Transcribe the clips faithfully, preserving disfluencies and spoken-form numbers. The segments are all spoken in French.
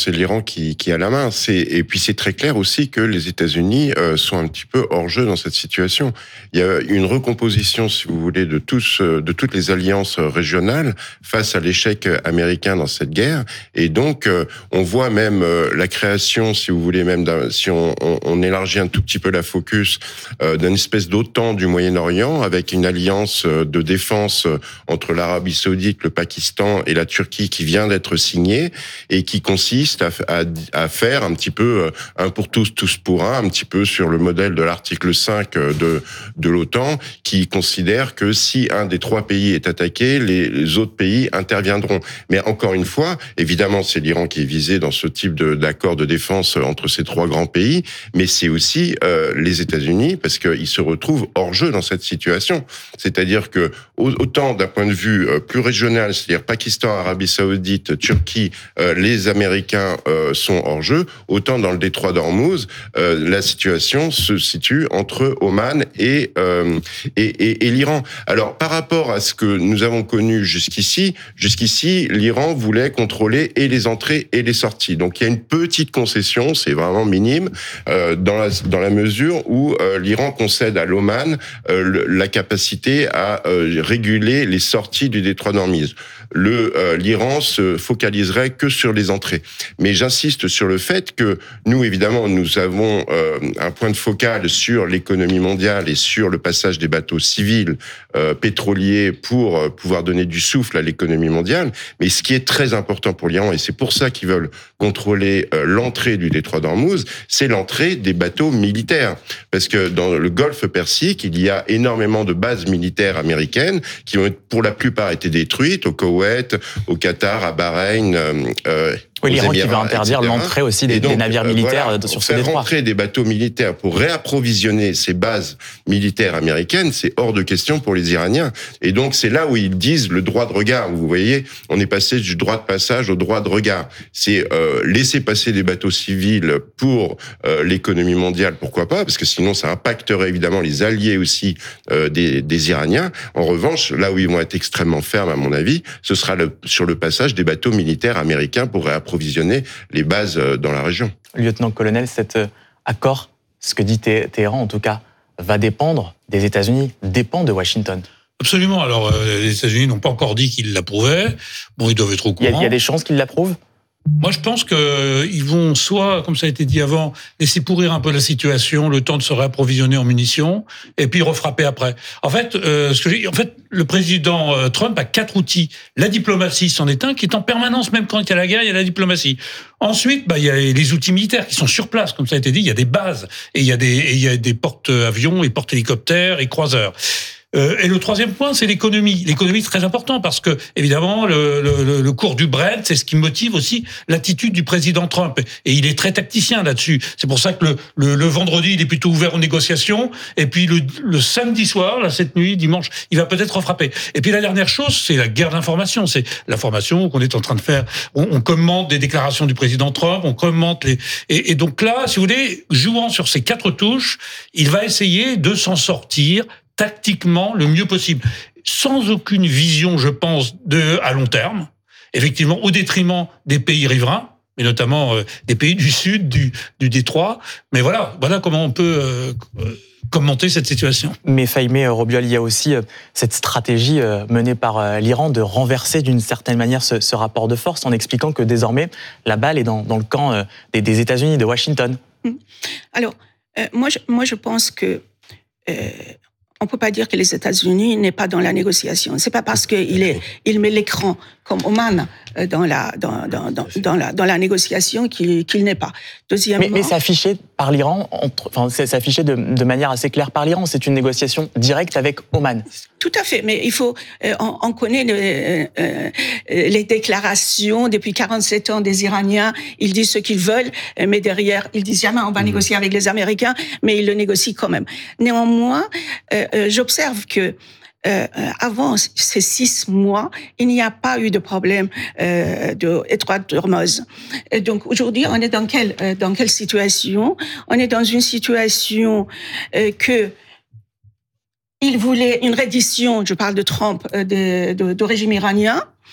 c'est l'Iran qui, qui a la main. C'est, et puis c'est très clair aussi que les États-Unis euh, sont un petit peu hors jeu dans cette situation. Il y a une recomposition, si vous voulez, de tous, de toutes les alliances régionales face à l'échec américain dans cette guerre. Et donc, euh, on voit même euh, la création, si vous voulez, même si on, on, on élargit un tout petit peu la focus, euh, d'une espèce d'OTAN du Moyen-Orient avec une alliance de défense entre l'Arabie Saoudite, le Pakistan et la Turquie qui vient d'être signée et qui consiste à, à, à faire un petit peu un pour tous, tous pour un, un petit peu sur le modèle de l'article cinq de, de l'OTAN qui considère que si un des trois pays est attaqué, les, les autres pays interviendront. Mais encore une fois, évidemment, c'est l'Iran qui est visé dans ce type de, d'accord de défense entre ces trois grands pays, mais c'est aussi euh, les États-Unis parce qu'ils se retrouvent hors jeu dans cette situation. C'est-à-dire que autant d'un point de vue plus régional, c'est-à-dire Pakistan, Arabie Saoudite, Turquie, euh, les Américains euh, sont hors jeu, autant dans le détroit d'Ormuz, euh, la situation se situe entre Oman et, euh, et, et, et l'Iran. Alors, par rapport à ce que nous avons connu jusqu'ici, jusqu'ici, l'Iran voulait contrôler et les entrées et les sorties. Donc, il y a une petite concession, c'est vraiment minime, euh, dans la dans la mesure où euh, l'Iran concède à l'Oman euh, le, la capacité à euh, réguler les sorties du détroit d'Ormuz. Le euh, l'Iran se focaliserait que sur les entrées. Mais j'insiste sur le fait que nous, évidemment, nous avons euh, un point de focal sur l'économie mondiale et sur le passage des bateaux civils euh, pétroliers pour euh, pouvoir donner du souffle à l'économie mondiale. Mais ce qui est très important pour l'Iran, et c'est pour ça qu'ils veulent contrôler euh, l'entrée du détroit d'Ormuz, c'est l'entrée des bateaux militaires. Parce que dans le golfe Persique, il y a énormément de bases militaires américaines qui ont pour la plupart été détruites au Koweït, au Qatar, à Bahreïn. Euh, oui, l'Iran qui va interdire l'entrée aussi des, donc, des navires militaires euh, voilà, sur ce détroit. Faire rentrer des bateaux militaires pour réapprovisionner ces bases militaires américaines, c'est hors de question pour les Iraniens. Et donc c'est là où ils disent le droit de regard. Vous voyez, on est passé du droit de passage au droit de regard. C'est euh, laisser passer des bateaux civils pour euh, l'économie mondiale, pourquoi pas, parce que sinon ça impacterait évidemment les alliés aussi euh, des, des Iraniens. En revanche, là où ils vont être extrêmement fermes, à mon avis, ce sera le, sur le passage des bateaux militaires américains pour réapprovisionner approvisionner les bases dans la région. Lieutenant-colonel, cet accord, ce que dit Téhéran en tout cas, va dépendre des États-Unis, dépend de Washington. Absolument. Alors, euh, les États-Unis n'ont pas encore dit qu'ils l'approuvaient. Bon, ils doivent être au courant. Il y a, il y a des chances qu'ils l'approuvent ? Moi, je pense qu'ils vont soit, comme ça a été dit avant, laisser pourrir un peu la situation, le temps de se réapprovisionner en munitions, et puis refrapper après. En fait, euh, ce que j'ai, en fait, le président Trump a quatre outils. La diplomatie, c'en est un, qui est en permanence, même quand il y a la guerre, il y a la diplomatie. Ensuite, bah, il y a les outils militaires qui sont sur place, comme ça a été dit. Il y a des bases, et il y a des, et il y a des porte-avions, et porte-hélicoptères, et croiseurs. Euh, et le troisième point, c'est l'économie. L'économie, c'est très important parce que, évidemment, le, le, le cours du Brent, c'est ce qui motive aussi l'attitude du président Trump. Et il est très tacticien là-dessus. C'est pour ça que le, le, le vendredi, il est plutôt ouvert aux négociations. Et puis le, le samedi soir, là, cette nuit, dimanche, il va peut-être refrapper. Et puis la dernière chose, c'est la guerre d'information. C'est l'information qu'on est en train de faire. On, on commente des déclarations du président Trump, on commente les... Et, et donc là, si vous voulez, jouant sur ces quatre touches, il va essayer de s'en sortir tactiquement le mieux possible, sans aucune vision, je pense, de à long terme, effectivement, au détriment des pays riverains, mais notamment euh, des pays du sud, du, du détroit. Mais voilà, voilà comment on peut euh, commenter cette situation. Mais Fahimé Robiol, il y a aussi euh, cette stratégie euh, menée par euh, l'Iran de renverser d'une certaine manière ce, ce rapport de force en expliquant que désormais la balle est dans, dans le camp euh, des, des États-Unis, de Washington. Alors, euh, moi, je, moi, je pense que euh, on peut pas dire que les États-Unis n'est pas dans la négociation. C'est pas parce qu'il est, il met l'écran comme Oman dans la dans dans dans, dans la dans la négociation qu'il qu'il n'est pas. Deuxièmement, mais, mais c'est affiché par l'Iran, entre, enfin c'est affiché de, de manière assez claire par l'Iran. C'est une négociation directe avec Oman. Tout à fait, mais il faut, euh, on, on connaît le, euh, les déclarations depuis quarante-sept ans des Iraniens. Ils disent ce qu'ils veulent, mais derrière ils disent jamais on va mmh. négocier avec les Américains, mais ils le négocient quand même. Néanmoins, euh, euh, j'observe que Euh, avant ces six mois, il n'y a pas eu de problème euh, de étroit d'Ormuz. Donc aujourd'hui, on est dans quelle euh, dans quelle situation ? On est dans une situation euh, que il voulait une reddition, je parle de Trump, euh, de, de, de régime iranien.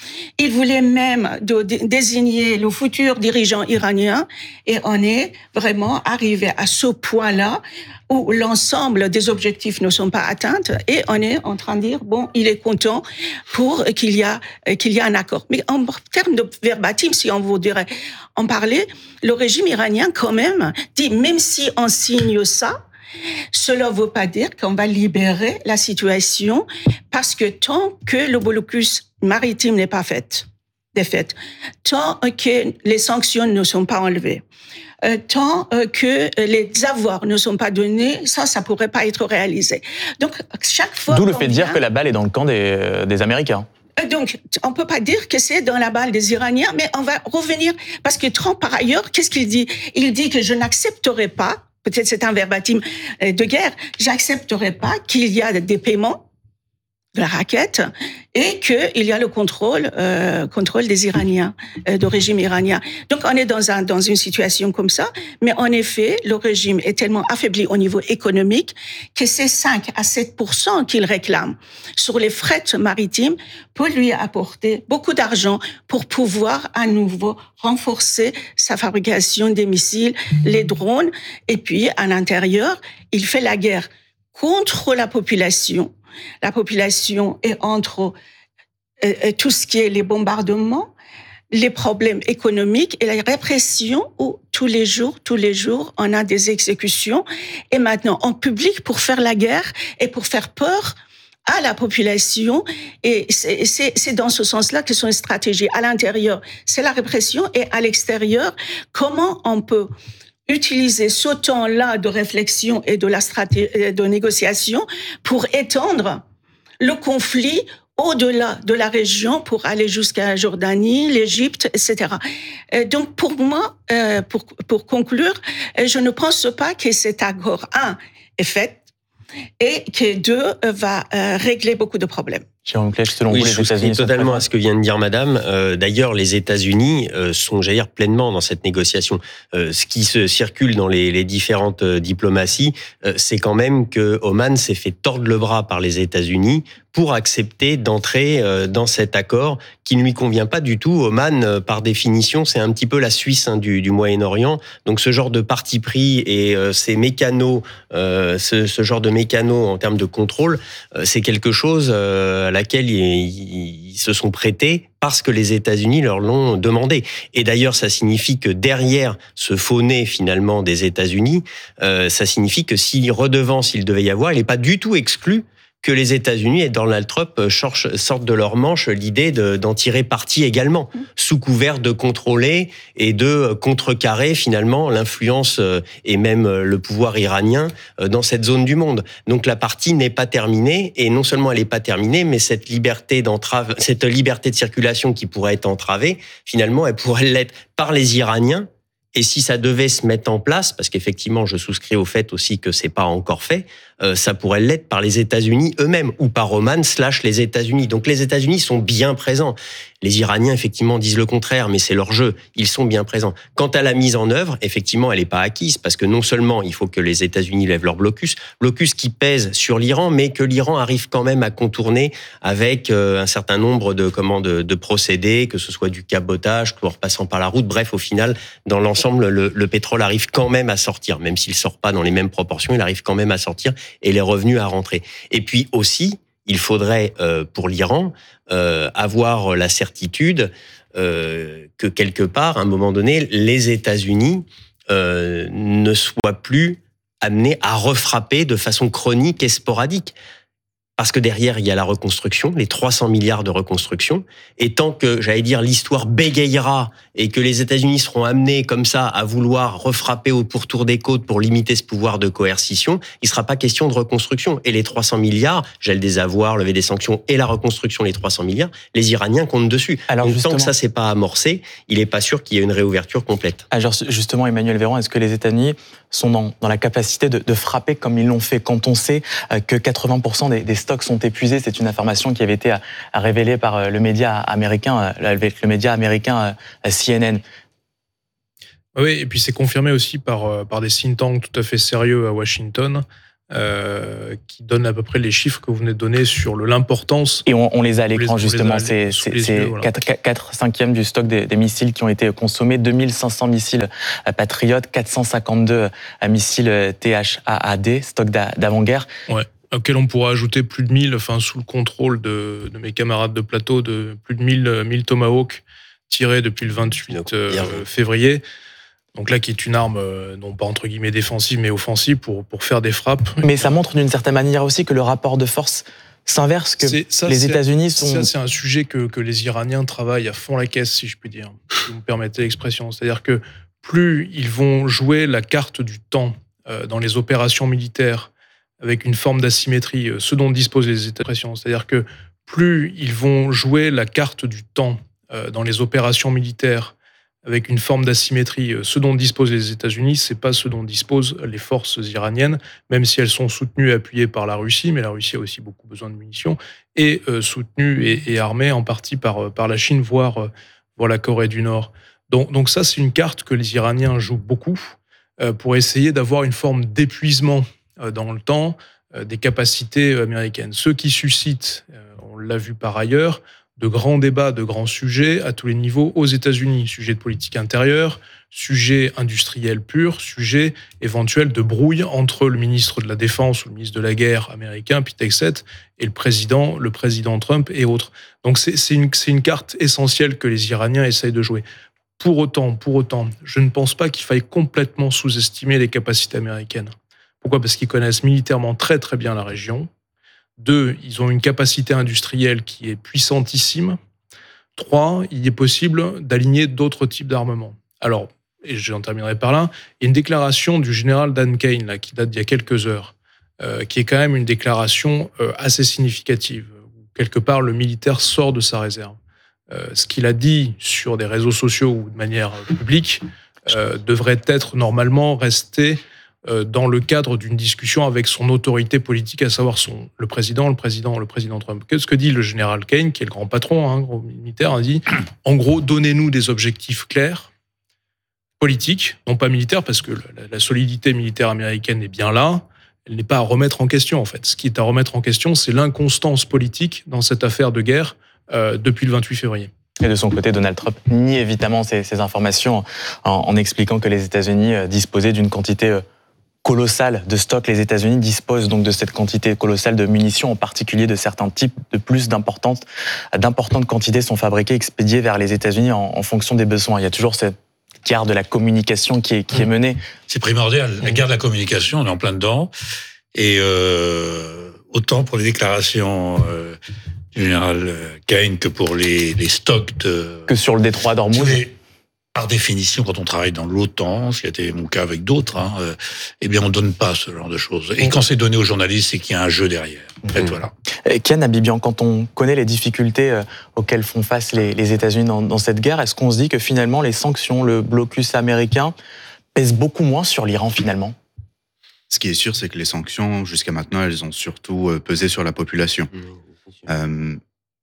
Il voulait même de, de, désigner le futur dirigeant iranien et on est vraiment arrivé à ce point-là où l'ensemble des objectifs ne sont pas atteints et on est en train de dire, bon, il est content pour qu'il y a, qu'il y a un accord. Mais en termes de verbatim, si on voudrait en parler, le régime iranien quand même dit, même si on signe ça, cela ne veut pas dire qu'on va libérer la situation parce que tant que le blocus maritime n'est pas fait, défaite, tant que les sanctions ne sont pas enlevées, euh, tant euh, que les avoirs ne sont pas donnés, ça, ça pourrait pas être réalisé. Donc, chaque fois... D'où le fait de vient... dire que la balle est dans le camp des, des Américains. Donc, on peut pas dire que c'est dans la balle des Iraniens, mais on va revenir, parce que Trump, par ailleurs, qu'est-ce qu'il dit? Il dit que je n'accepterai pas, peut-être c'est un verbatim de guerre, j'accepterai pas qu'il y a des paiements de la raquette et qu'il y a le contrôle, euh, contrôle des Iraniens, euh, du régime iranien. Donc, on est dans un, dans une situation comme ça. Mais en effet, le régime est tellement affaibli au niveau économique que ces cinq à sept pour cent qu'il réclame sur les fret maritimes peut lui apporter beaucoup d'argent pour pouvoir à nouveau renforcer sa fabrication des missiles, les drones. Et puis, à l'intérieur, il fait la guerre contre la population. La population est entre euh, tout ce qui est les bombardements, les problèmes économiques et la répression où tous les jours, tous les jours, on a des exécutions. Et maintenant, en public, pour faire la guerre et pour faire peur à la population. Et c'est, c'est, c'est dans ce sens-là que sont les stratégies. À l'intérieur, c'est la répression et à l'extérieur, comment on peut utiliser ce temps-là de réflexion et de la stratégie de négociation pour étendre le conflit au-delà de la région pour aller jusqu'à la Jordanie, l'Égypte, et cetera. Et donc, pour moi, euh, pour, pour conclure, je ne pense pas que cet accord, un, est fait et que deux, va euh, régler beaucoup de problèmes. Jérôme Klech, selon oui, vous, les je États-Unis souscris totalement à ce que vient de dire Madame. Euh, d'ailleurs, les États-Unis euh, sont, j'allais dire, pleinement dans cette négociation. Euh, ce qui se circule dans les, les différentes euh, diplomaties, euh, c'est quand même que Oman s'est fait tordre le bras par les États-Unis pour accepter d'entrer euh, dans cet accord qui ne lui convient pas du tout. Oman, euh, par définition, c'est un petit peu la Suisse hein, du, du Moyen-Orient. Donc, ce genre de parti pris et euh, ces mécanos, euh, ce, ce genre de mécanos en termes de contrôle, euh, c'est quelque chose euh, à laquelle ils, ils se sont prêtés parce que les États-Unis leur l'ont demandé. Et d'ailleurs, ça signifie que derrière ce faux nez finalement des États-Unis, euh, ça signifie que si redevance il devait y avoir, il n'est pas du tout exclu que les États-Unis et Donald Trump sortent de leur manche l'idée de, d'en tirer parti également, sous couvert de contrôler et de contrecarrer finalement l'influence et même le pouvoir iranien dans cette zone du monde. Donc la partie n'est pas terminée et non seulement elle n'est pas terminée, mais cette liberté d'entrave, cette liberté de circulation qui pourrait être entravée, finalement elle pourrait l'être par les Iraniens. Et si ça devait se mettre en place, parce qu'effectivement, je souscris au fait aussi que c'est pas encore fait, euh, ça pourrait l'être par les États-Unis eux-mêmes ou par Oman slash les États-Unis. Donc les États-Unis sont bien présents. Les Iraniens, effectivement, disent le contraire, mais c'est leur jeu. Ils sont bien présents. Quant à la mise en œuvre, effectivement, elle n'est pas acquise parce que non seulement il faut que les États-Unis lèvent leur blocus, blocus qui pèse sur l'Iran, mais que l'Iran arrive quand même à contourner avec euh, un certain nombre de, comment, de, de procédés, que ce soit du cabotage, en passant par la route. Bref, au final, dans l'ensemble, le, le pétrole arrive quand même à sortir, même s'il sort pas dans les mêmes proportions, il arrive quand même à sortir et les revenus à rentrer. Et puis aussi, il faudrait, euh, pour l'Iran, euh, avoir la certitude euh, que quelque part, à un moment donné, les États-Unis euh, ne soient plus amenés à refrapper de façon chronique et sporadique. Parce que derrière, il y a la reconstruction, les trois cents milliards de reconstruction. Et tant que, j'allais dire, l'histoire bégayera et que les États-Unis seront amenés comme ça à vouloir refrapper au pourtour des côtes pour limiter ce pouvoir de coercition, il ne sera pas question de reconstruction. Et les trois cents milliards, gel des avoirs, lever des sanctions et la reconstruction, les trois cents milliards, les Iraniens comptent dessus. Alors donc, tant que ça ne s'est pas amorcé, il n'est pas sûr qu'il y ait une réouverture complète. Alors justement, Emmanuel Véran, est-ce que les États-Unis sont dans, dans la capacité de, de frapper comme ils l'ont fait quand on sait que quatre-vingts pour cent des, des stocks sont épuisés? C'est une information qui avait été révélée par le média américain, le média américain C N N. Oui, et puis c'est confirmé aussi par, par des think tanks tout à fait sérieux à Washington. Euh, qui donne à peu près les chiffres que vous venez de donner sur le, l'importance. Et on, on les a à l'écran, justement. C'est, c'est voilà. quatre cinquièmes du stock des, des missiles qui ont été consommés. deux mille cinq cents missiles Patriot, quatre cent cinquante-deux missiles T H A A D, stock d'avant-guerre. Ouais. Auquel on pourra ajouter plus de mille, enfin, sous le contrôle de, de mes camarades de plateau, de plus de mille, mille Tomahawk tirés depuis le vingt-huit euh, février. Donc là, qui est une arme, euh, non pas entre guillemets défensive, mais offensive pour, pour faire des frappes. Mais ça montre d'une certaine manière aussi que le rapport de force s'inverse, que ça, les États-Unis sont... Ça, c'est un sujet que, que les Iraniens travaillent à fond la caisse, si je puis dire, si vous me permettez l'expression. C'est-à-dire que plus ils vont jouer la carte du temps euh, dans les opérations militaires avec une forme d'asymétrie, euh, ce dont disposent les États-Unis, c'est-à-dire que plus ils vont jouer la carte du temps euh, dans les opérations militaires avec une forme d'asymétrie, ce dont disposent les États-Unis, c'est pas ce dont disposent les forces iraniennes, même si elles sont soutenues et appuyées par la Russie, mais la Russie a aussi beaucoup besoin de munitions, et euh, soutenues et, et armées en partie par, par la Chine, voire, euh, voire la Corée du Nord. Donc, donc ça, c'est une carte que les Iraniens jouent beaucoup euh, pour essayer d'avoir une forme d'épuisement euh, dans le temps euh, des capacités américaines. Ce qui suscite, euh, on l'a vu par ailleurs, de grands débats, de grands sujets à tous les niveaux aux États-Unis. Sujet de politique intérieure, sujet industriel pur, sujet éventuel de brouille entre le ministre de la Défense ou le ministre de la Guerre américain, Pete Hegseth, et le président, le président Trump et autres. Donc c'est, c'est, une, c'est une carte essentielle que les Iraniens essayent de jouer. Pour autant, pour autant, je ne pense pas qu'il faille complètement sous-estimer les capacités américaines. Pourquoi ? Parce qu'ils connaissent militairement très très bien la région. Deux, ils ont une capacité industrielle qui est puissantissime. Trois, il est possible d'aligner d'autres types d'armements. Alors, et j'en terminerai par là, il y a une déclaration du général Dan Kane, là, qui date d'il y a quelques heures, euh, qui est quand même une déclaration euh, assez significative. Quelque part, le militaire sort de sa réserve. Euh, ce qu'il a dit sur des réseaux sociaux ou de manière publique euh, devrait être normalement resté dans le cadre d'une discussion avec son autorité politique, à savoir son, le président, le président, le président Trump. Qu'est-ce que dit le général Kane, qui est le grand patron, hein, gros militaire, a dit, en gros, donnez-nous des objectifs clairs, politiques, non pas militaires, parce que la, la solidité militaire américaine est bien là, elle n'est pas à remettre en question, en fait. Ce qui est à remettre en question, c'est l'inconstance politique dans cette affaire de guerre euh, depuis le vingt-huit février. Et de son côté, Donald Trump nie évidemment ces, ces informations en, en expliquant que les États-Unis disposaient d'une quantité colossale de stock. Les États-Unis disposent donc de cette quantité colossale de munitions, en particulier de certains types de plus d'importantes, d'importantes quantités sont fabriquées, expédiées vers les États-Unis en, en fonction des besoins. Il y a toujours cette guerre de la communication qui est, qui est menée. C'est primordial. La guerre de la communication, on est en plein dedans. Et euh, autant pour les déclarations euh, du général Kane que pour les, les stocks de... Que sur le détroit d'Ormuz. Par définition, quand on travaille dans l'OTAN, ce qui a été mon cas avec d'autres, hein, euh, eh bien, on donne pas ce genre de choses. Et quand c'est donné aux journalistes, c'est qu'il y a un jeu derrière. En fait, mmh. voilà. Ken Habibian, quand on connaît les difficultés euh, auxquelles font face les, les États-Unis dans, dans cette guerre, est-ce qu'on se dit que finalement les sanctions, le blocus américain, pèsent beaucoup moins sur l'Iran finalement ? Ce qui est sûr, c'est que les sanctions, jusqu'à maintenant, elles ont surtout pesé sur la population. Mmh, euh,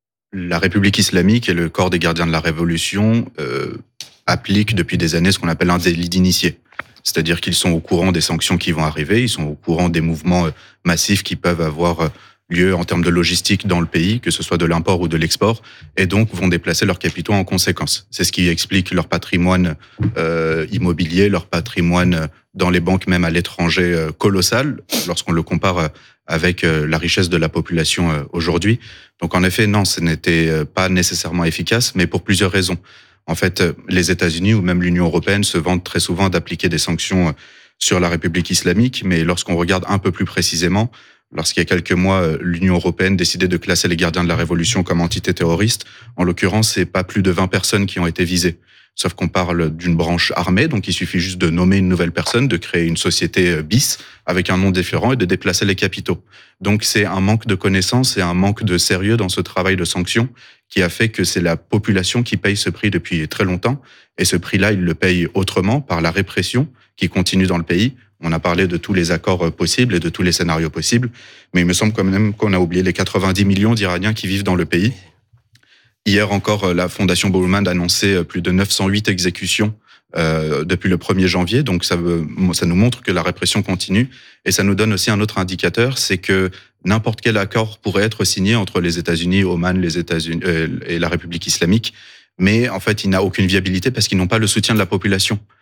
la République islamique et le corps des gardiens de la révolution euh, appliquent depuis des années ce qu'on appelle un délit d'initié. C'est-à-dire qu'ils sont au courant des sanctions qui vont arriver, ils sont au courant des mouvements massifs qui peuvent avoir lieu en termes de logistique dans le pays, que ce soit de l'import ou de l'export, et donc vont déplacer leurs capitaux en conséquence. C'est ce qui explique leur patrimoine euh, immobilier, leur patrimoine dans les banques, même à l'étranger, euh, colossal, lorsqu'on le compare avec euh, la richesse de la population euh, aujourd'hui. Donc en effet, non, ce n'était pas nécessairement efficace, mais pour plusieurs raisons. En fait, les États-Unis ou même l'Union européenne se vantent très souvent d'appliquer des sanctions sur la République islamique, mais lorsqu'on regarde un peu plus précisément, lorsqu'il y a quelques mois, l'Union européenne décidait de classer les gardiens de la Révolution comme entités terroristes, en l'occurrence, c'est pas plus de vingt personnes qui ont été visées. Sauf qu'on parle d'une branche armée, donc il suffit juste de nommer une nouvelle personne, de créer une société bis avec un nom différent et de déplacer les capitaux. Donc c'est un manque de connaissances et un manque de sérieux dans ce travail de sanction qui a fait que c'est la population qui paye ce prix depuis très longtemps. Et ce prix-là, il le paye autrement par la répression qui continue dans le pays. On a parlé de tous les accords possibles et de tous les scénarios possibles, mais il me semble quand même qu'on a oublié les quatre-vingt-dix millions d'Iraniens qui vivent dans le pays. Hier encore, la Fondation Bowman a annoncé plus de neuf cent huit exécutions euh, depuis le premier janvier. Donc ça, veut, ça nous montre que la répression continue. Et ça nous donne aussi un autre indicateur, c'est que n'importe quel accord pourrait être signé entre les États-Unis, Oman, les États-Unis euh, et la République islamique. Mais en fait, il n'a aucune viabilité parce qu'ils n'ont pas le soutien de la population.